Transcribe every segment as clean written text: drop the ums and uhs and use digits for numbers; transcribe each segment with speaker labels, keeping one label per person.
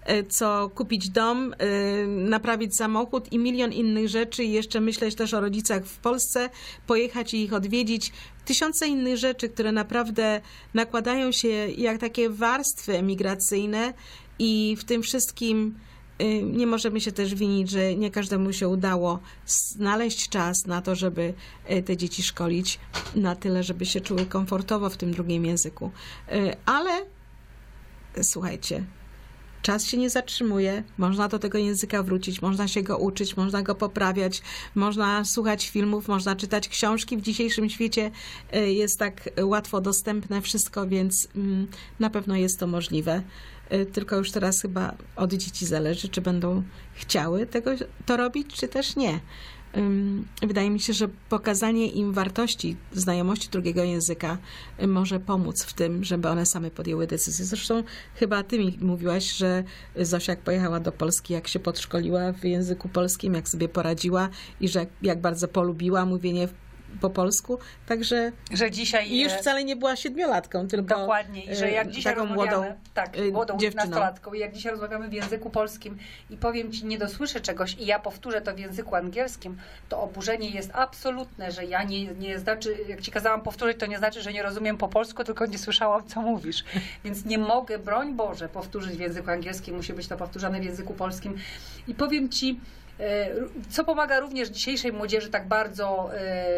Speaker 1: co kupić dom, naprawić samochód i milion innych rzeczy i jeszcze myśleć też o rodzicach w Polsce, pojechać i ich odwiedzić. Tysiące innych rzeczy, które naprawdę nakładają się jak takie warstwy emigracyjne i w tym wszystkim nie możemy się też winić, że nie każdemu się udało znaleźć czas na to, żeby te dzieci szkolić na tyle, żeby się czuły komfortowo w tym drugim języku. Ale słuchajcie, czas się nie zatrzymuje, można do tego języka wrócić, można się go uczyć, można go poprawiać, można słuchać filmów, można czytać książki. W dzisiejszym świecie jest tak łatwo dostępne wszystko, więc na pewno jest to możliwe. Tylko już teraz chyba od dzieci zależy, czy będą chciały to robić, czy też nie. Wydaje mi się, że pokazanie im wartości znajomości drugiego języka może pomóc w tym, żeby one same podjęły decyzję. Zresztą chyba ty mi mówiłaś, że Zosia jak pojechała do Polski, jak się podszkoliła w języku polskim, jak sobie poradziła i że jak bardzo polubiła mówienie po polsku, także
Speaker 2: że dzisiaj
Speaker 1: już wcale nie była 7-latką, tylko
Speaker 2: dokładnie, i że jak dzisiaj
Speaker 1: taką młodą dziewczyną.
Speaker 2: 15-latką i jak dzisiaj rozmawiamy w języku polskim i powiem ci, nie dosłyszę czegoś i ja powtórzę to w języku angielskim, to oburzenie jest absolutne, że ja nie znaczy, jak ci kazałam powtórzyć, to nie znaczy, że nie rozumiem po polsku, tylko nie słyszałam, co mówisz. Więc nie mogę, broń Boże, powtórzyć w języku angielskim, musi być to powtórzane w języku polskim. I powiem ci, co pomaga również dzisiejszej młodzieży tak bardzo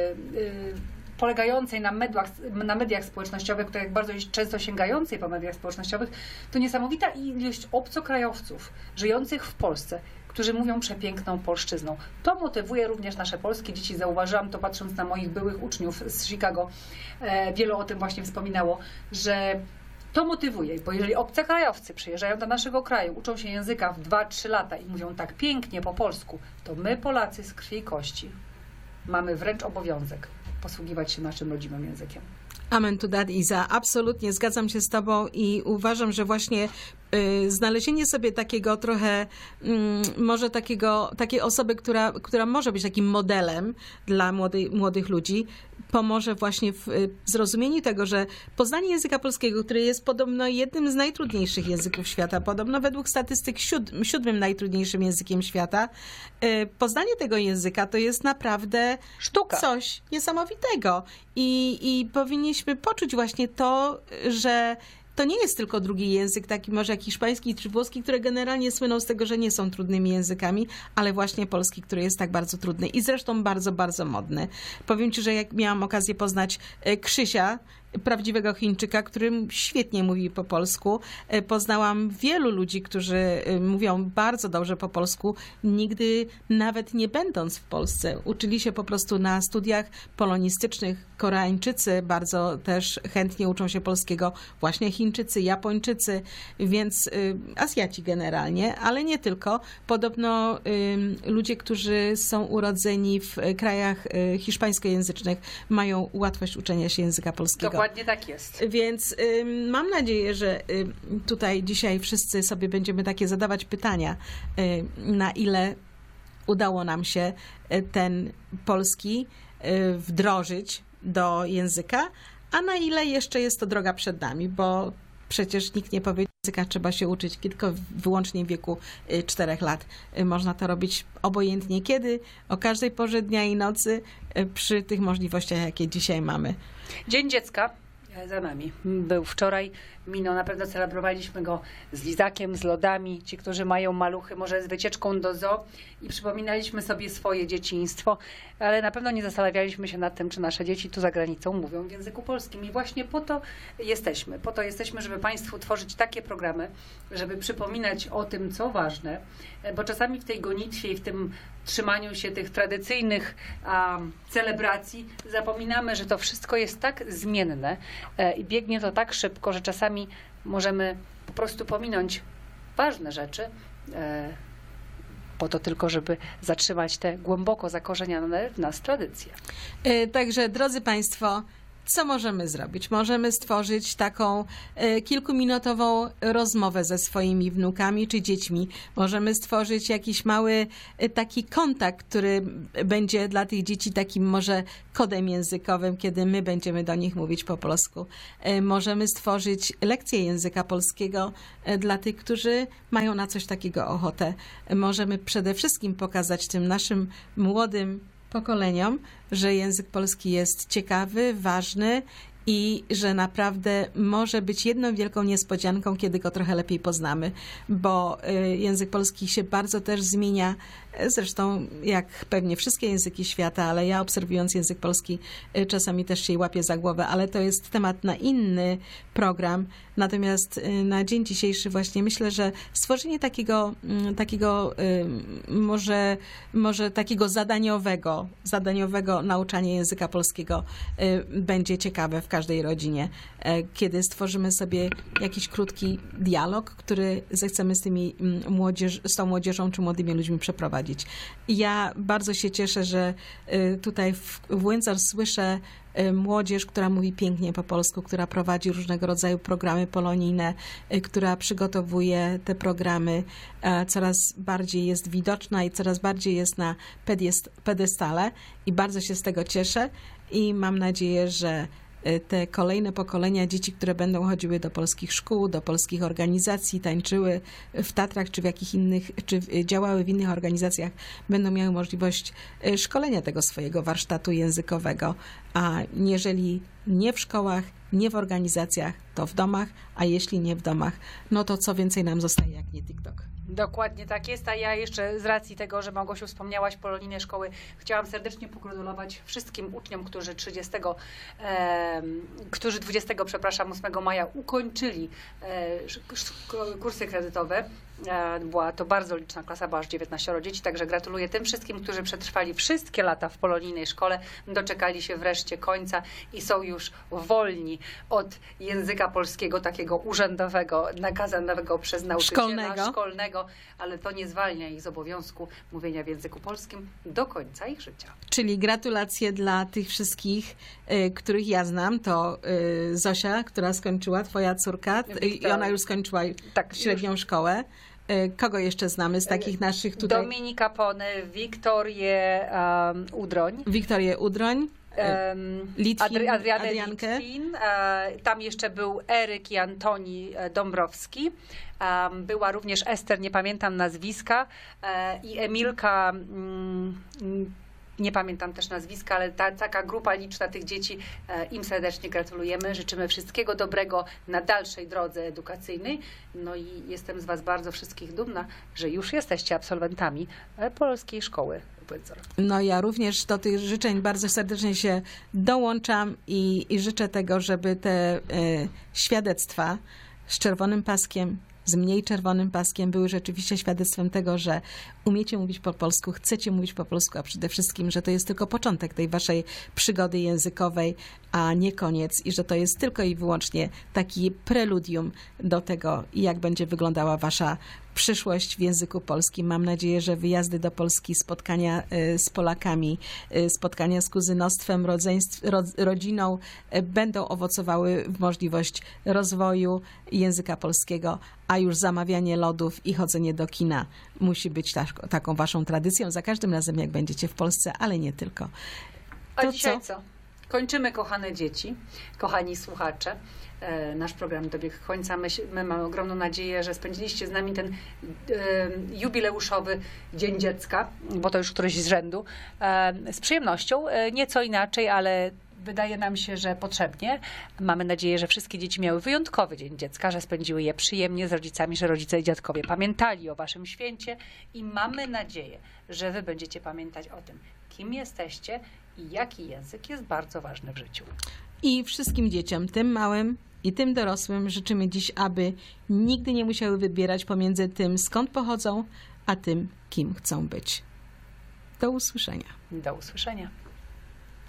Speaker 2: polegającej na mediach społecznościowych, które jak bardzo często sięgającej po mediach społecznościowych, to niesamowita ilość obcokrajowców żyjących w Polsce, którzy mówią przepiękną polszczyzną. To motywuje również nasze polskie dzieci. Zauważyłam to patrząc na moich byłych uczniów z Chicago. Wielu o tym właśnie wspominało, że to motywuje, bo jeżeli obcokrajowcy przyjeżdżają do naszego kraju, uczą się języka w 2-3 lata i mówią tak pięknie po polsku, to my Polacy z krwi i kości mamy wręcz obowiązek posługiwać się naszym rodzimym językiem.
Speaker 1: Amen to that, Iza. Absolutnie zgadzam się z tobą i uważam, że właśnie znalezienie sobie takiego trochę, może takiej osoby, która może być takim modelem dla młodych ludzi, pomoże właśnie w zrozumieniu tego, że poznanie języka polskiego, który jest podobno jednym z najtrudniejszych języków świata, podobno według statystyk siódmym najtrudniejszym językiem świata, poznanie tego języka to jest naprawdę
Speaker 2: sztuka.
Speaker 1: Coś niesamowitego. I powinniśmy poczuć właśnie to, że to nie jest tylko drugi język, taki może jak hiszpański czy włoski, które generalnie słyną z tego, że nie są trudnymi językami, ale właśnie polski, który jest tak bardzo trudny i zresztą bardzo, bardzo modny. Powiem ci, że jak miałam okazję poznać Krzysia, prawdziwego Chińczyka, który świetnie mówi po polsku. Poznałam wielu ludzi, którzy mówią bardzo dobrze po polsku, nigdy nawet nie będąc w Polsce. Uczyli się po prostu na studiach polonistycznych. Koreańczycy bardzo też chętnie uczą się polskiego, właśnie Chińczycy, Japończycy, więc Azjaci generalnie, ale nie tylko. Podobno ludzie, którzy są urodzeni w krajach hiszpańskojęzycznych, mają łatwość uczenia się języka polskiego.
Speaker 2: Dokładnie tak jest.
Speaker 1: Więc mam nadzieję, że tutaj dzisiaj wszyscy sobie będziemy takie zadawać pytania, na ile udało nam się ten polski wdrożyć do języka, a na ile jeszcze jest to droga przed nami, bo przecież nikt nie powiedział, że języka trzeba się uczyć tylko wyłącznie w wieku 4 lat. Można to robić obojętnie kiedy, o każdej porze dnia i nocy, przy tych możliwościach, jakie dzisiaj mamy.
Speaker 2: Dzień Dziecka za nami. Był wczoraj, minął, na pewno celebrowaliśmy go z lizakiem, z lodami, ci, którzy mają maluchy, może z wycieczką do zoo i przypominaliśmy sobie swoje dzieciństwo, ale na pewno nie zastanawialiśmy się nad tym, czy nasze dzieci tu za granicą mówią w języku polskim i właśnie po to jesteśmy, żeby Państwu tworzyć takie programy, żeby przypominać o tym, co ważne, bo czasami w tej gonitwie i w tym trzymaniu się tych tradycyjnych celebracji zapominamy, że to wszystko jest tak zmienne i biegnie to tak szybko, że czasami możemy po prostu pominąć ważne rzeczy po to tylko, żeby zatrzymać te głęboko zakorzenione w nas tradycje.
Speaker 1: Także, drodzy Państwo, Co możemy zrobić? Możemy stworzyć taką kilkuminutową rozmowę ze swoimi wnukami czy dziećmi. Możemy stworzyć jakiś mały taki kontakt, który będzie dla tych dzieci takim może kodem językowym, kiedy my będziemy do nich mówić po polsku. Możemy stworzyć lekcję języka polskiego dla tych, którzy mają na coś takiego ochotę. Możemy przede wszystkim pokazać tym naszym młodym pokoleniom, że język polski jest ciekawy, ważny i że naprawdę może być jedną wielką niespodzianką, kiedy go trochę lepiej poznamy, bo język polski się bardzo też zmienia, zresztą jak pewnie wszystkie języki świata, ale ja obserwując język polski czasami też się łapię za głowę, ale to jest temat na inny program. Natomiast na dzień dzisiejszy właśnie myślę, że stworzenie takiego może takiego zadaniowego nauczania języka polskiego będzie ciekawe w każdej rodzinie, kiedy stworzymy sobie jakiś krótki dialog, który zechcemy z tą młodzieżą czy młodymi ludźmi przeprowadzić. Ja bardzo się cieszę, że tutaj w Windsor słyszę młodzież, która mówi pięknie po polsku, która prowadzi różnego rodzaju programy polonijne, która przygotowuje te programy, coraz bardziej jest widoczna i coraz bardziej jest na pedestale i bardzo się z tego cieszę i mam nadzieję, że te kolejne pokolenia dzieci, które będą chodziły do polskich szkół, do polskich organizacji, tańczyły w Tatrach czy w jakich innych, czy działały w innych organizacjach, będą miały możliwość szkolenia tego swojego warsztatu językowego, a jeżeli nie w szkołach, nie w organizacjach, to w domach, a jeśli nie w domach, no to co więcej nam zostaje jak nie TikTok.
Speaker 2: Dokładnie tak jest, a ja jeszcze z racji tego, że Małgosiu wspomniałaś polonijne szkoły, chciałam serdecznie pogratulować wszystkim uczniom, którzy 8 maja ukończyli kursy kredytowe. Była to bardzo liczna klasa, bo aż 19 dzieci, także gratuluję tym wszystkim, którzy przetrwali wszystkie lata w polonijnej szkole, doczekali się wreszcie końca i są już wolni od języka polskiego, takiego urzędowego, nakazanego przez nauczyciela szkolnego, ale to nie zwalnia ich z obowiązku mówienia w języku polskim do końca ich życia.
Speaker 1: Czyli gratulacje dla tych wszystkich, których ja znam, to Zosia, która skończyła, twoja córka, i ona już skończyła średnią szkołę. Kogo jeszcze znamy z takich naszych tutaj?
Speaker 2: Dominika Pony, Wiktorię Udroń.
Speaker 1: Wiktorię Udroń.
Speaker 2: Adrianę Litwin. Tam jeszcze był Eryk i Antoni Dąbrowski. Była również Ester, nie pamiętam nazwiska, i Emilka, nie pamiętam też nazwiska, ale taka grupa liczna tych dzieci, im serdecznie gratulujemy. Życzymy wszystkiego dobrego na dalszej drodze edukacyjnej. No i jestem z was bardzo wszystkich dumna, że już jesteście absolwentami polskiej szkoły w Windsor.
Speaker 1: No ja również do tych życzeń bardzo serdecznie się dołączam i życzę tego, żeby te świadectwa z czerwonym paskiem, z mniej czerwonym paskiem były rzeczywiście świadectwem tego, że umiecie mówić po polsku, chcecie mówić po polsku, a przede wszystkim, że to jest tylko początek tej waszej przygody językowej, a nie koniec i że to jest tylko i wyłącznie taki preludium do tego, jak będzie wyglądała wasza przyszłość w języku polskim. Mam nadzieję, że wyjazdy do Polski, spotkania z Polakami, spotkania z kuzynostwem, rodziną będą owocowały w możliwość rozwoju języka polskiego, a już zamawianie lodów i chodzenie do kina musi być taką waszą tradycją za każdym razem, jak będziecie w Polsce, ale nie tylko.
Speaker 2: A dzisiaj co? Kończymy, kochane dzieci, kochani słuchacze. Nasz program dobiegł końca. My mamy ogromną nadzieję, że spędziliście z nami ten jubileuszowy Dzień Dziecka, bo to już któryś z rzędu, z przyjemnością. Nieco inaczej, ale wydaje nam się, że potrzebnie. Mamy nadzieję, że wszystkie dzieci miały wyjątkowy Dzień Dziecka, że spędziły je przyjemnie z rodzicami, że rodzice i dziadkowie pamiętali o waszym święcie i mamy nadzieję, że wy będziecie pamiętać o tym, kim jesteście i jaki język jest bardzo ważny w życiu.
Speaker 1: I wszystkim dzieciom, tym małym i tym dorosłym, życzymy dziś, aby nigdy nie musiały wybierać pomiędzy tym, skąd pochodzą, a tym, kim chcą być. Do usłyszenia.
Speaker 2: Do usłyszenia.